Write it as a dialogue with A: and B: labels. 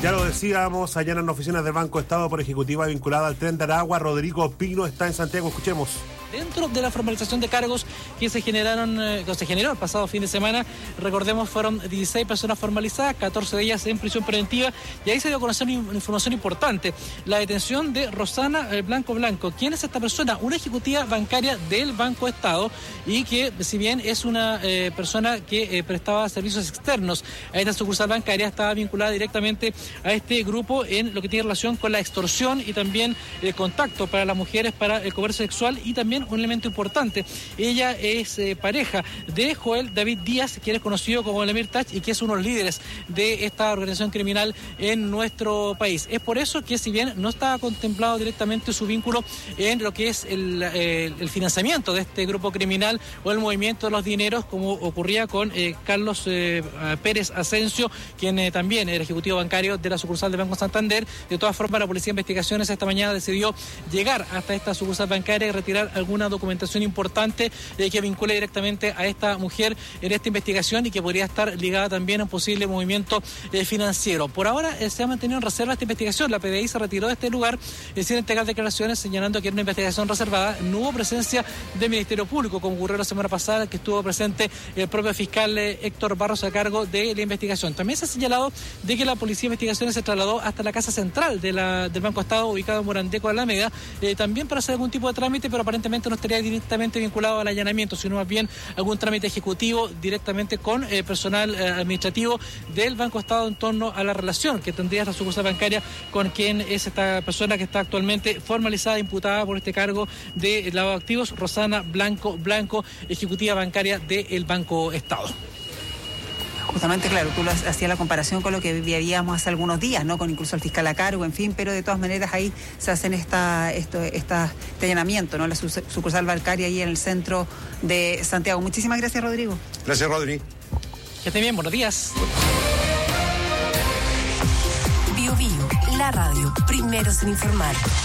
A: Ya lo decíamos, allanan oficinas del Banco Estado por ejecutiva vinculada al Tren de Aragua. Rodrigo Pino está en Santiago, escuchemos.
B: Dentro de la formalización de cargos que se generó el pasado fin de semana, recordemos, fueron 16 personas formalizadas, 14 de ellas en prisión preventiva, y ahí se dio a conocer una información importante: la detención de Rosana Blanco. ¿Quién es esta persona? Una ejecutiva bancaria del Banco Estado, y que, si bien es una persona que prestaba servicios externos a esta sucursal bancaria, estaba vinculada directamente a este grupo en lo que tiene relación con la extorsión y también el contacto para las mujeres para el comercio sexual. Y también un elemento importante: ella es pareja de Joel David Díaz, quien es conocido como el Emir Tach y que es uno de los líderes de esta organización criminal en nuestro país. Es por eso que, si bien no estaba contemplado directamente su vínculo en lo que es el financiamiento de este grupo criminal o el movimiento de los dineros, como ocurría con Carlos Pérez Asensio, quien también era ejecutivo bancario de la sucursal de Banco Santander, de todas formas la Policía de Investigaciones esta mañana decidió llegar hasta esta sucursal bancaria y retirar alguna documentación importante que vincule directamente a esta mujer en esta investigación y que podría estar ligada también a un posible movimiento financiero. Por ahora se ha mantenido en reserva esta investigación. La PDI se retiró de este lugar sin entregar declaraciones, señalando que era una investigación reservada. No hubo presencia del Ministerio Público, como ocurrió la semana pasada, que estuvo presente el propio fiscal Héctor Barros a cargo de la investigación. También se ha señalado de que la Policía de Investigaciones se trasladó hasta la casa central del Banco Estado, ubicado en Morandeco, Alameda, también para hacer algún tipo de trámite, pero aparentemente no estaría directamente vinculado al allanamiento, sino más bien algún trámite ejecutivo directamente con personal administrativo del Banco Estado en torno a la relación que tendría esta sucursal bancaria con quien es esta persona que está actualmente formalizada, imputada por este cargo de lavado de activos, Rosana Blanco, ejecutiva bancaria del Banco Estado.
C: Justamente, claro, tú hacías la comparación con lo que vivíamos hace algunos días, ¿no? Con incluso el fiscal a cargo, en fin, pero de todas maneras ahí se hacen este allanamiento, ¿no? La sucursal bancaria ahí en el centro de Santiago. Muchísimas gracias, Rodrigo.
A: Gracias, Rodrigo.
B: Que estén bien, buenos días.
D: Bio, la radio, primeros en informar.